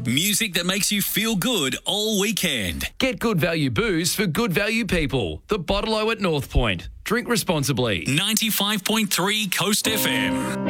Music that makes you feel good all weekend. Get good value booze for good value people. The Bottle-O at North Point. Drink responsibly. 95.3 Coast FM.